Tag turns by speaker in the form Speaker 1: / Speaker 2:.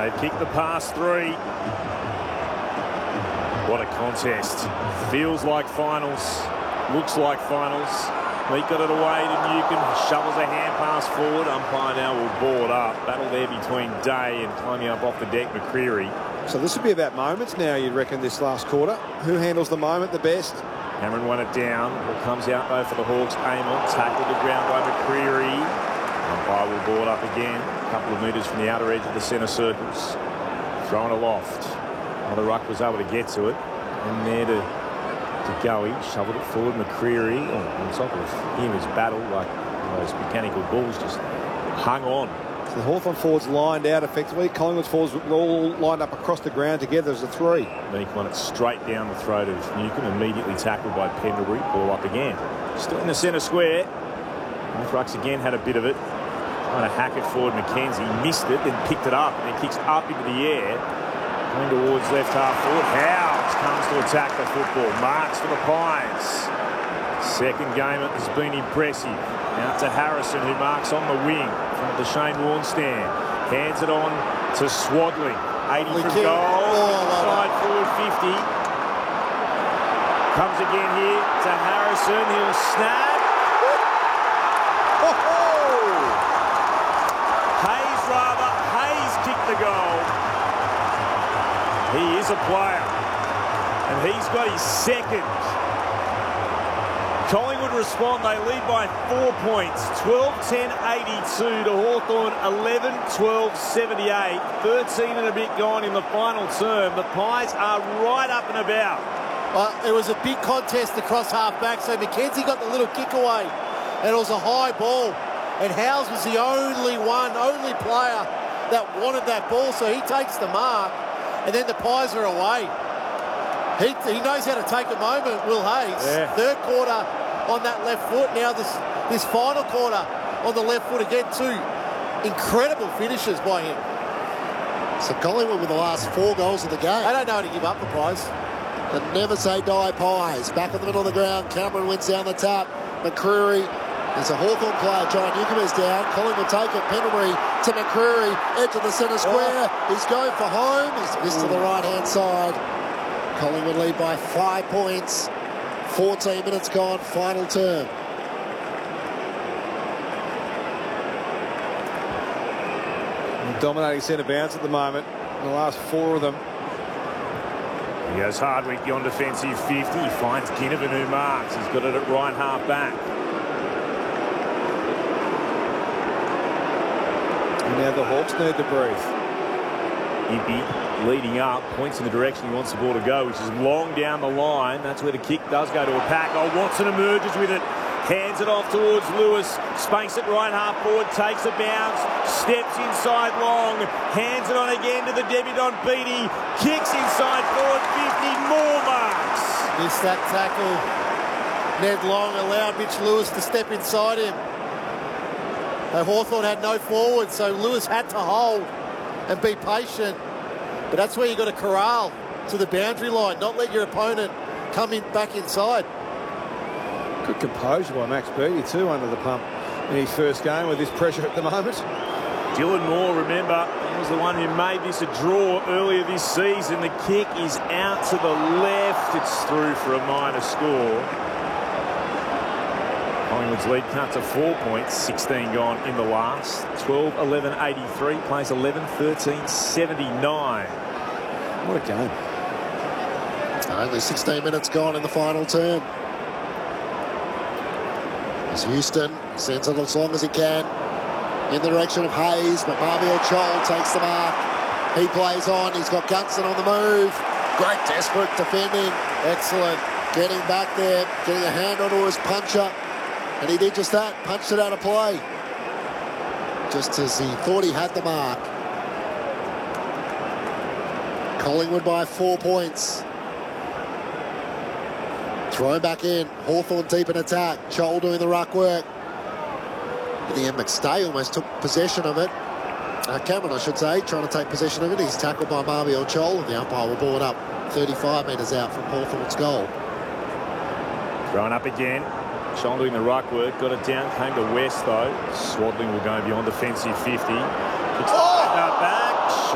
Speaker 1: They've kicked the pass 3. What a contest. Feels like finals. Looks like finals. Leak got it away to Newcombe. Shovels a hand pass forward. Umpire now will board up. Battle there between Day and climbing up off the deck, McCreery.
Speaker 2: So this would be about moments now, you'd reckon, this last quarter. Who handles the moment the best?
Speaker 1: Cameron won it down. Ball comes out though for the Hawks. Amon tackled the ground by McCreery. Umpire will board up again. A couple of metres from the outer edge of the centre circles. Thrown aloft. The ruck was able to get to it. And there to Goey. Shoveled it forward. McCreery on top of him as Battle, like those mechanical balls, just hung on.
Speaker 2: So the Hawthorn forwards lined out effectively. Collingwood's forwards were all lined up across the ground together as a 3.
Speaker 1: Meek won it straight down the throat of Newcombe, immediately tackled by Pendlebury. Ball up again. Still in the centre square. Both rucks again had a bit of it. Trying to hack it forward. McKenzie missed it, then picked it up, and then kicks up into the air. Going towards left half forward. Howes comes to attack the football. Marks for the Pies. Second game it has been impressive. Out to Harrison, who marks on the wing from the Shane Warne stand. Hands it on to Swadling. 80 from goal. Side forward 50. Comes again here to Harrison. He'll snap. Hayes kicked the goal. He is a player. And he's got his second. Collingwood respond. They lead by 4 points. 12-10-82 to Hawthorn. 11-12-78. 13 and a bit gone in the final term. The Pies are right up and about.
Speaker 3: Well, it was a big contest across half-back, so McKenzie got the little kick away. And it was a high ball. And Howes was the only player that wanted that ball, so he takes the mark. And then the Pies are away. He knows how to take a moment, Will Hayes.
Speaker 2: Yeah.
Speaker 3: Third quarter on that left foot. Now this final quarter on the left foot again. 2 incredible finishes by him.
Speaker 4: So Collingwood with the last 4 goals of the game.
Speaker 3: They don't know how to give up the Pies.
Speaker 4: And never say die, Pies. Back in the middle of the ground. Cameron wins down the tap. McCreery. There's a Hawthorn player. John Newcombe is down. Collingwood take it. Pendlebury to McCreery. Edge of the centre square. He's going for home. He's missed to the right-hand side. Collingwood lead by 5 points. 14 minutes gone. Final term.
Speaker 2: Dominating centre bounce at the moment. The last 4 of them.
Speaker 1: He goes Hardwick on defensive 50. He finds Ginnivan, who marks. He's got it at right half back.
Speaker 2: And now the Hawks need to breathe.
Speaker 1: Impey leading up, points in the direction he wants the ball to go, which is long down the line. That's where the kick does go to a pack. Oh, Watson emerges with it. Hands it off towards Lewis. Spanks it right half forward. Takes a bounce. Steps inside long. Hands it on again to the debutant Beattie. Kicks inside forward 50. More marks.
Speaker 3: Missed that tackle. Ned Long allowed Mitch Lewis to step inside him. Hawthorn had no forward, so Lewis had to hold and be patient. But that's where you got to corral to the boundary line, not let your opponent come in back inside.
Speaker 2: Good composure by Max Beattie too under the pump in his first game with this pressure at the moment.
Speaker 1: Dylan Moore, remember, he was the one who made this a draw earlier this season. The kick is out to the left. It's through for a minor score. Collingwood's lead cut to 4 points, 16 gone in the last. 12-11-83, plays 11-13-79.
Speaker 2: What a game.
Speaker 4: Only 16 minutes gone in the final term. As Houston sends it as long as he can in the direction of Hayes, but Marviel Chol takes the mark. He plays on. He's got Gunson on the move. Great desperate defending. Excellent. Getting back there, getting a hand onto his puncher. And he did just that, punched it out of play. Just as he thought he had the mark. Collingwood by 4 points. Throw back in. Hawthorn deep in attack. Chol doing the ruck work. In the end, McStay almost took possession of it. Cameron, I should say, trying to take possession of it. He's tackled by Marviel Chol, and the umpire will board up 35 metres out from Hawthorn's goal.
Speaker 1: Thrown up again. Chol doing the ruck work. Got it down. Came to West, though. Swadling will go beyond defensive 50. Kicks back.